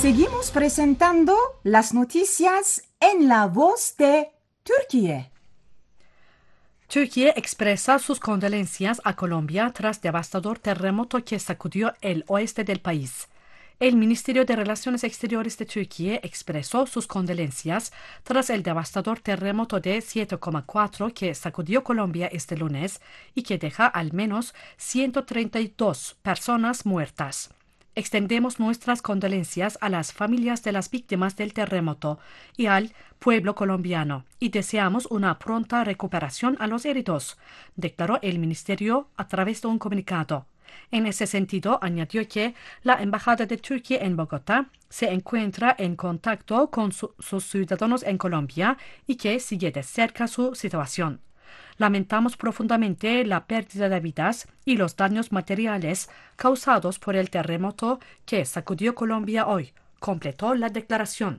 Seguimos presentando las noticias en la voz de Turquía. Turquía expresa sus condolencias a Colombia tras devastador terremoto que sacudió el oeste del país. El Ministerio de Relaciones Exteriores de Turquía expresó sus condolencias tras el devastador terremoto de 7,4 que sacudió Colombia este lunes y que deja al menos 132 personas muertas. Extendemos nuestras condolencias a las familias de las víctimas del terremoto y al pueblo colombiano y deseamos una pronta recuperación a los heridos, declaró el ministerio a través de un comunicado. En ese sentido, añadió que la Embajada de Turquía en Bogotá se encuentra en contacto con sus ciudadanos en Colombia y que sigue de cerca su situación. Lamentamos profundamente la pérdida de vidas y los daños materiales causados por el terremoto que sacudió Colombia hoy, completó la declaración.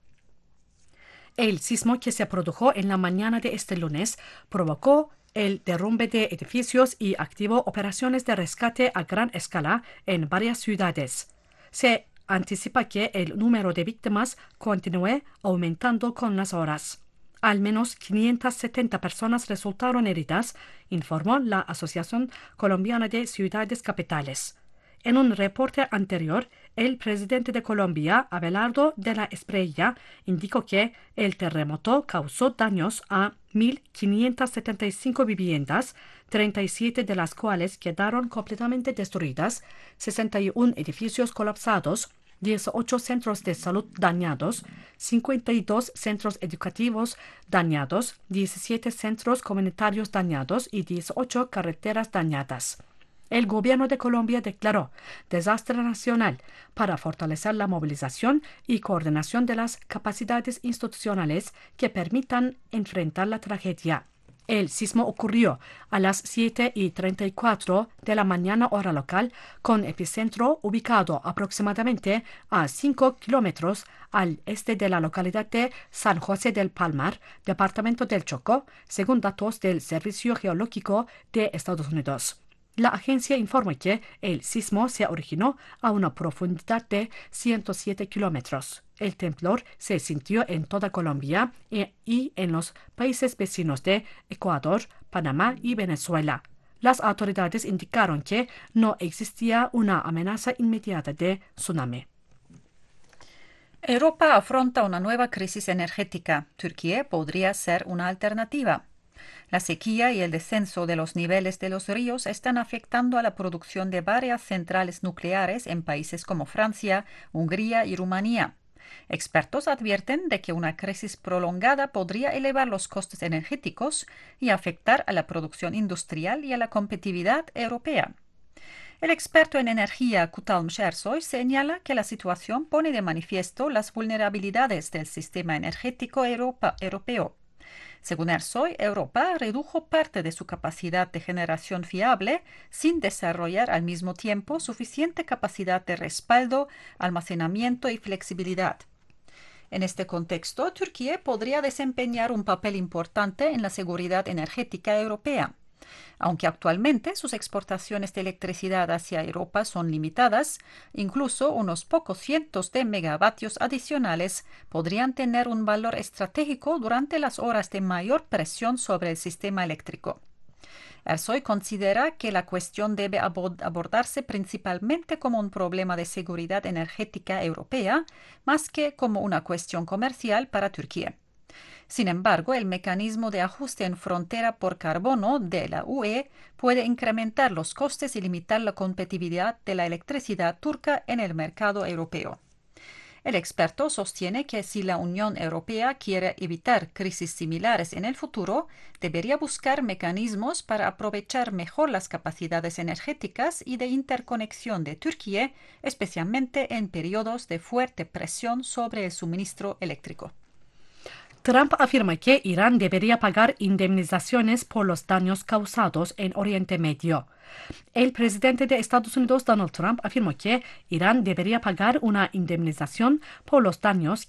El sismo que se produjo en la mañana de este lunes provocó el derrumbe de edificios y activó operaciones de rescate a gran escala en varias ciudades. Se anticipa que el número de víctimas continúe aumentando con las horas. Al menos 570 personas resultaron heridas, informó la Asociación Colombiana de Ciudades Capitales. En un reporte anterior, el presidente de Colombia, Abelardo de la Espriella, indicó que el terremoto causó daños a 1.575 viviendas, 37 de las cuales quedaron completamente destruidas, 61 edificios colapsados, 18 centros de salud dañados, 52 centros educativos dañados, 17 centros comunitarios dañados y 18 carreteras dañadas. El gobierno de Colombia declaró desastre nacional para fortalecer la movilización y coordinación de las capacidades institucionales que permitan enfrentar la tragedia. El sismo ocurrió a las 7:34 de la mañana hora local, con epicentro ubicado aproximadamente a 5 kilómetros al este de la localidad de San José del Palmar, departamento del Chocó, según datos del Servicio Geológico de Estados Unidos. La agencia informa que el sismo se originó a una profundidad de 107 kilómetros. El temblor se sintió en toda Colombia y en los países vecinos de Ecuador, Panamá y Venezuela. Las autoridades indicaron que no existía una amenaza inmediata de tsunami. Europa afronta una nueva crisis energética. Turquía podría ser una alternativa. La sequía y el descenso de los niveles de los ríos están afectando a la producción de varias centrales nucleares en países como Francia, Hungría y Rumanía. Expertos advierten de que una crisis prolongada podría elevar los costes energéticos y afectar a la producción industrial y a la competitividad europea. El experto en energía Kutalm Shersoy señala que la situación pone de manifiesto las vulnerabilidades del sistema energético europeo. Según Ersoy, Europa redujo parte de su capacidad de generación fiable sin desarrollar al mismo tiempo suficiente capacidad de respaldo, almacenamiento y flexibilidad. En este contexto, Turquía podría desempeñar un papel importante en la seguridad energética europea. Aunque actualmente sus exportaciones de electricidad hacia Europa son limitadas, incluso unos pocos cientos de megavatios adicionales podrían tener un valor estratégico durante las horas de mayor presión sobre el sistema eléctrico. Ersoy considera que la cuestión debe abordarse principalmente como un problema de seguridad energética europea, más que como una cuestión comercial para Turquía. Sin embargo, el mecanismo de ajuste en frontera por carbono de la UE puede incrementar los costes y limitar la competitividad de la electricidad turca en el mercado europeo. El experto sostiene que si la Unión Europea quiere evitar crisis similares en el futuro, debería buscar mecanismos para aprovechar mejor las capacidades energéticas y de interconexión de Turquía, especialmente en periodos de fuerte presión sobre el suministro eléctrico. Trump afirma que Irán debería pagar indemnizaciones por los daños causados en Oriente Medio. El presidente de Estados Unidos, Donald Trump, afirmó que Irán debería pagar una indemnización por los daños